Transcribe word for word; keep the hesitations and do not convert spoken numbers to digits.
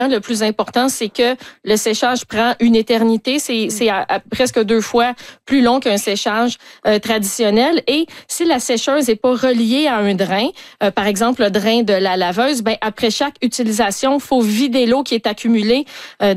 Le plus important, c'est que le séchage prend une éternité. C'est, c'est à, à presque deux fois plus long qu'un séchage euh, traditionnel. Et si la sécheuse n'est pas reliée à un drain, euh, par exemple le drain de la laveuse, ben après chaque utilisation, il faut vider l'eau qui est accumulée euh,